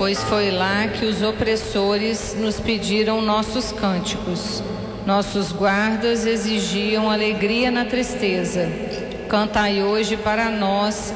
pois foi lá que os opressores nos pediram nossos cânticos. Nossos guardas exigiam alegria na tristeza. Cantai hoje para nós